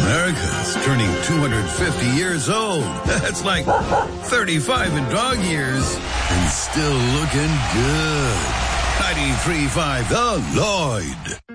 America's turning 250 years old. That's like 35 in dog years. And still looking good. 93.5 The Lloyd.